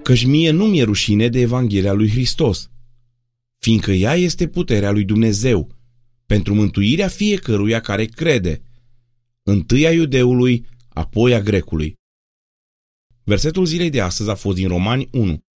Căci mie nu mi-e rușine de Evanghelia lui Hristos, fiindcă ea este puterea lui Dumnezeu, pentru mântuirea fiecăruia care crede, întâi a iudeului, apoi a grecului. Versetul zilei de astăzi a fost din Romani 1.